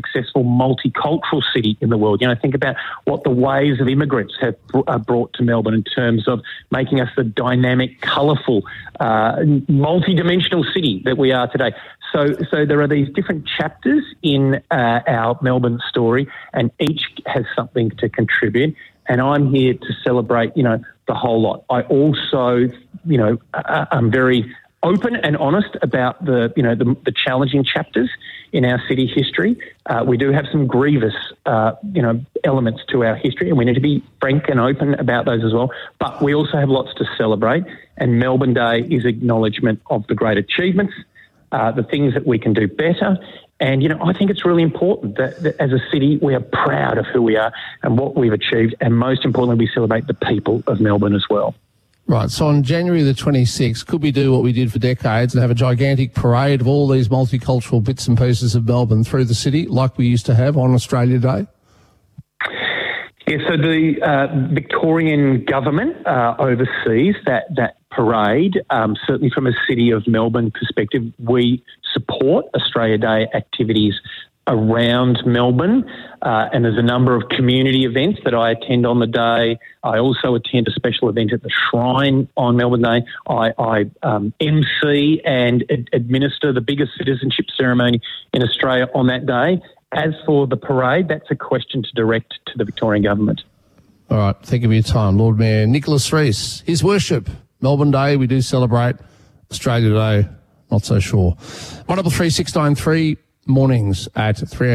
successful multicultural city in the world. Think about what the waves of immigrants have brought to Melbourne in terms of making us the dynamic, colourful, multi-dimensional city that we are today. So there are these different chapters in our Melbourne story, and each has something to contribute. And I'm here to celebrate, the whole lot. I also, I'm very open and honest about the challenging chapters in our city history. We do have some grievous, elements to our history, and we need to be frank and open about those as well. But we also have lots to celebrate, and Melbourne Day is acknowledgement of the great achievements, the things that we can do better. And, I think it's really important that as a city, we are proud of who we are and what we've achieved. And most importantly, we celebrate the people of Melbourne as well. Right. So on January the 26th, could we do what we did for decades and have a gigantic parade of all these multicultural bits and pieces of Melbourne through the city like we used to have on Australia Day? Yeah, so the Victorian government oversees that parade. Certainly from a City of Melbourne perspective, we support Australia Day activities around Melbourne, and there's a number of community events that I attend on the day. I also attend a special event at the Shrine on Melbourne Day. I MC and administer the biggest citizenship ceremony in Australia on that day. As for the parade, that's a question to direct to the Victorian government. All right, thank you for your time. Lord Mayor Nicholas Rees, His Worship, Melbourne Day, we do celebrate. Australia Day, not so sure. 133693 mornings at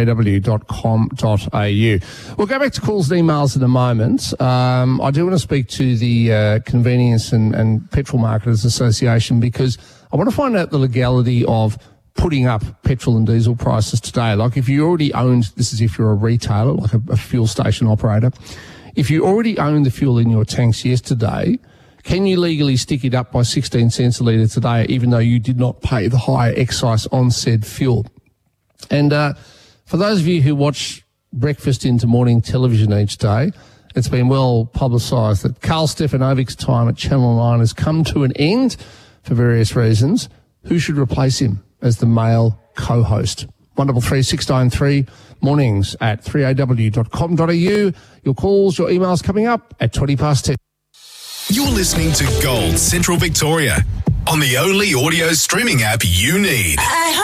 3aw.com.au. We'll go back to calls and emails in a moment. I do want to speak to the Convenience and Petrol Marketers Association because I want to find out the legality of putting up petrol and diesel prices today. Like if you already owned, this is if you're a retailer, like a fuel station operator, if you already owned the fuel in your tanks yesterday, can you legally stick it up by 16 cents a litre today even though you did not pay the higher excise on said fuel? And for those of you who watch breakfast into morning television each day, it's been well publicised that Carl Stefanovic's time at Channel 9 has come to an end for various reasons. Who should replace him as the male co-host? 133693 mornings at 3aw.com.au. Your calls, your emails coming up at 10:20. You're listening to Gold Central Victoria on the only audio streaming app you need.